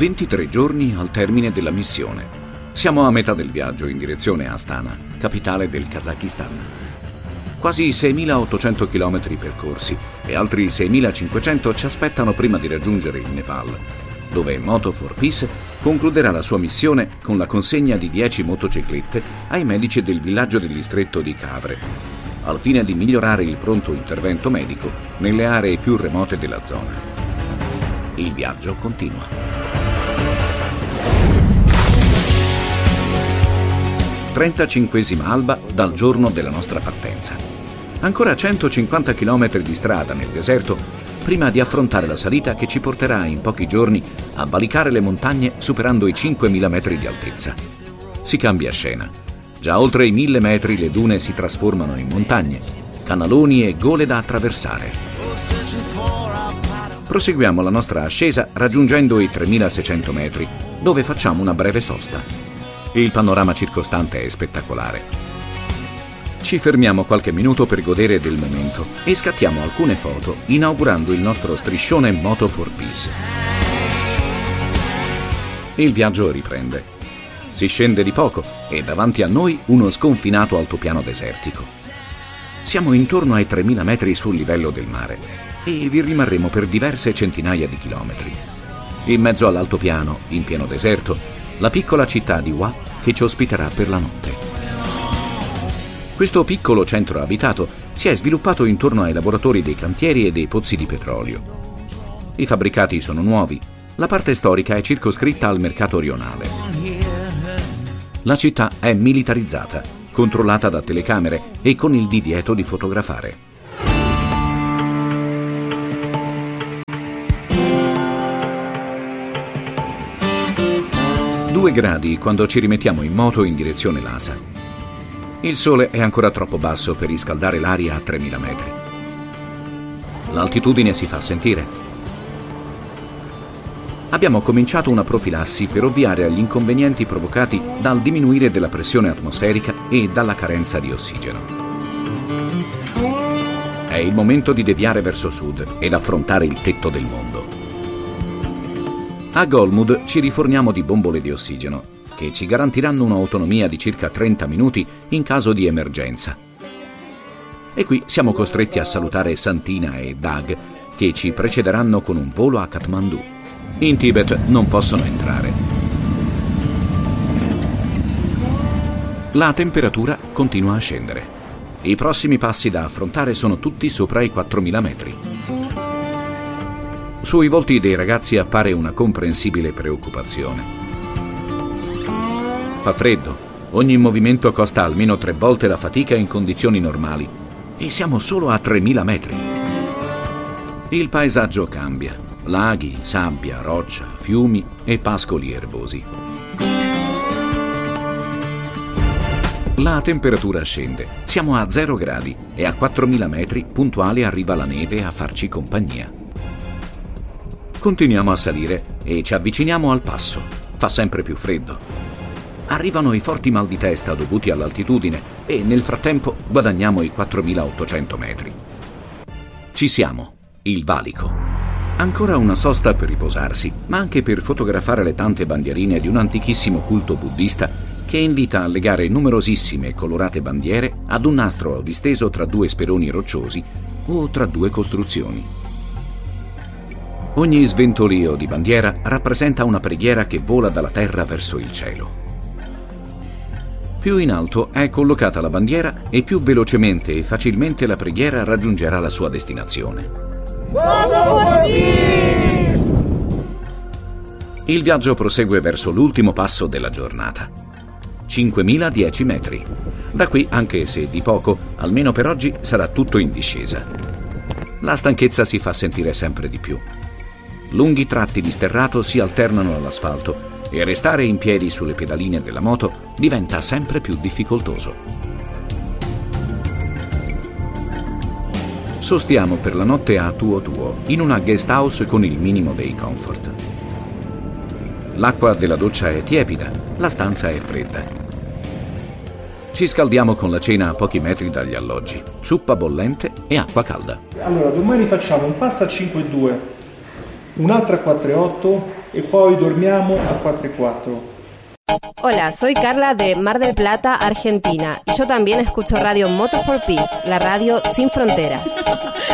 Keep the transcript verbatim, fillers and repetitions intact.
ventitré giorni al termine della missione. Siamo a metà del viaggio in direzione Astana, capitale del Kazakistan. Quasi seimilaottocento chilometri percorsi e altri seimilacinquecento ci aspettano prima di raggiungere il Nepal, dove Moto for Peace concluderà la sua missione con la consegna di dieci motociclette ai medici del villaggio del distretto di Kavre, al fine di migliorare il pronto intervento medico nelle aree più remote della zona. Il viaggio continua. trentacinquesima alba dal giorno della nostra partenza. Ancora centocinquanta chilometri di strada nel deserto prima di affrontare la salita che ci porterà in pochi giorni a valicare le montagne superando i cinquemila metri di altezza. Si cambia scena. Già oltre i mille metri le dune si trasformano in montagne, canaloni e gole da attraversare. Proseguiamo la nostra ascesa raggiungendo i tremilaseicento metri, dove facciamo una breve sosta. Il panorama circostante è spettacolare. Ci fermiamo qualche minuto per godere del momento e scattiamo alcune foto inaugurando il nostro striscione Moto for Peace. Il viaggio riprende. Si scende di poco e davanti a noi uno sconfinato altopiano desertico. Siamo intorno ai tremila metri sul livello del mare e vi rimarremo per diverse centinaia di chilometri. In mezzo all'altopiano, in pieno deserto, la piccola città di Wa che ci ospiterà per la notte. Questo piccolo centro abitato si è sviluppato intorno ai laboratori dei cantieri e dei pozzi di petrolio. I fabbricati sono nuovi, la parte storica è circoscritta al mercato rionale. La città è militarizzata, controllata da telecamere e con il divieto di fotografare. Due gradi quando ci rimettiamo in moto in direzione Lhasa. Il sole è ancora troppo basso per riscaldare l'aria a tremila metri. L'altitudine si fa sentire. Abbiamo cominciato una profilassi per ovviare agli inconvenienti provocati dal diminuire della pressione atmosferica e dalla carenza di ossigeno. È il momento di deviare verso sud ed affrontare il tetto del mondo. A Golmud ci riforniamo di bombole di ossigeno, che ci garantiranno un'autonomia di circa trenta minuti in caso di emergenza. E qui siamo costretti a salutare Santina e Dag, che ci precederanno con un volo a Kathmandu. In Tibet non possono entrare. La temperatura continua a scendere. I prossimi passi da affrontare sono tutti sopra i quattromila metri. Sui volti dei ragazzi appare una comprensibile preoccupazione. Fa freddo, ogni movimento costa almeno tre volte la fatica in condizioni normali e siamo solo a tremila metri. Il paesaggio cambia, laghi, sabbia, roccia, fiumi e pascoli erbosi. La temperatura scende, siamo a zero gradi e a quattromila metri puntuale arriva la neve a farci compagnia. Continuiamo a salire e ci avviciniamo al passo. Fa sempre più freddo. Arrivano i forti mal di testa dovuti all'altitudine e nel frattempo guadagniamo i quattromilaottocento metri. Ci siamo, il valico. Ancora una sosta per riposarsi, ma anche per fotografare le tante bandierine di un antichissimo culto buddista che invita a legare numerosissime e colorate bandiere ad un nastro disteso tra due speroni rocciosi o tra due costruzioni. Ogni sventolio di bandiera rappresenta una preghiera che vola dalla terra verso il cielo. Più in alto è collocata la bandiera e più velocemente e facilmente la preghiera raggiungerà la sua destinazione. Il viaggio prosegue verso l'ultimo passo della giornata. cinquemiladieci metri. Da qui, anche se di poco, almeno per oggi sarà tutto in discesa. La stanchezza si fa sentire sempre di più. Lunghi tratti di sterrato si alternano all'asfalto e restare in piedi sulle pedaline della moto diventa sempre più difficoltoso. Sostiamo per la notte a Tuo Tuo, in una guest house con il minimo dei comfort. L'acqua della doccia è tiepida, la stanza è fredda. Ci scaldiamo con la cena a pochi metri dagli alloggi, zuppa bollente e acqua calda. Allora, domani facciamo un passo a cinque e due, un'altra a quattro e otto, e poi dormiamo a quattro e quattro. Hola, soy Carla de Mar del Plata, Argentina, y yo también escucho Radio Moto for Peace, la radio sin fronteras.